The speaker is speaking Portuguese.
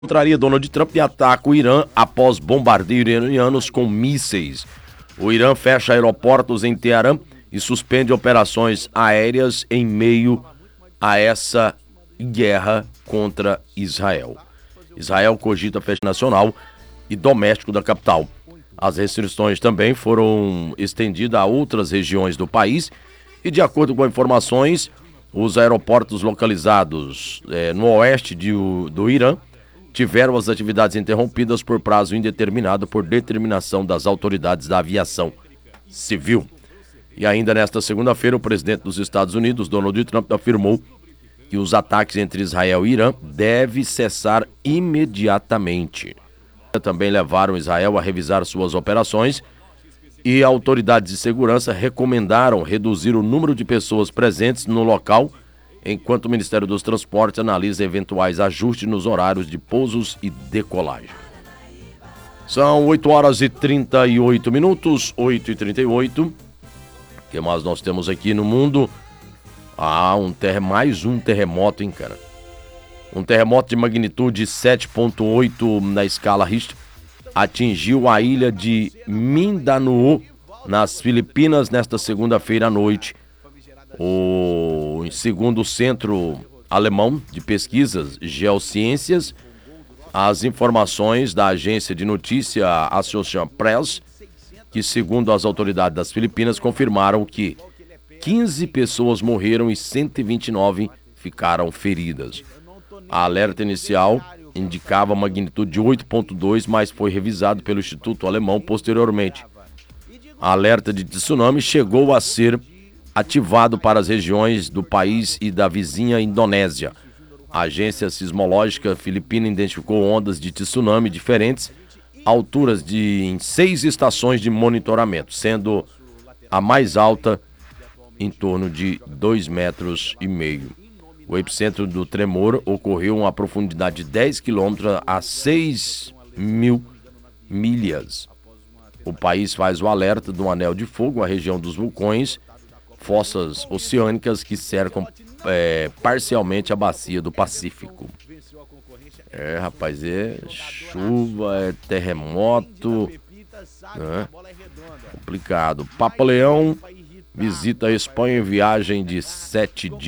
Contraria Donald Trump e ataca o Irã após bombardeio iranianos com mísseis. O Irã fecha aeroportos em Teherã e suspende operações aéreas em meio a essa guerra contra Israel. Israel cogita fechamento nacional e doméstico da capital. As restrições também foram estendidas a outras regiões do país e, de acordo com informações, os aeroportos localizados no oeste do Irã tiveram as atividades interrompidas por prazo indeterminado por determinação das autoridades da aviação civil. E ainda nesta segunda-feira, o presidente dos Estados Unidos, Donald Trump, afirmou que os ataques entre Israel e Irã devem cessar imediatamente. Também levaram Israel a revisar suas operações e autoridades de segurança recomendaram reduzir o número de pessoas presentes no local, enquanto o Ministério dos Transportes analisa eventuais ajustes nos horários de pousos e decolagem. São 8h38, 8h38. O que mais nós temos aqui no mundo? Mais um terremoto, hein, cara? Um terremoto de magnitude 7,8 na escala Richter atingiu a ilha de Mindanao, nas Filipinas, nesta segunda-feira à noite. Segundo o Centro Alemão de Pesquisas Geociências, as informações da agência de notícia Associated Press, que segundo as autoridades das Filipinas confirmaram que 15 pessoas morreram e 129 ficaram feridas. A alerta inicial indicava magnitude de 8,2, mas foi revisado pelo Instituto Alemão posteriormente. A alerta de tsunami chegou a ser ativado para as regiões do país e da vizinha Indonésia. A agência sismológica filipina identificou ondas de tsunami diferentes, alturas em 6 estações de monitoramento, sendo a mais alta em torno de 2,5 metros. O epicentro do tremor ocorreu a uma profundidade de 10 quilômetros a 6.000 milhas. O país faz o alerta do anel de fogo, a região dos vulcões, fossas oceânicas que cercam parcialmente a bacia do Pacífico. Rapaz, é chuva, é terremoto, né? Complicado. Papa Leão visita a Espanha em viagem de 7 dias.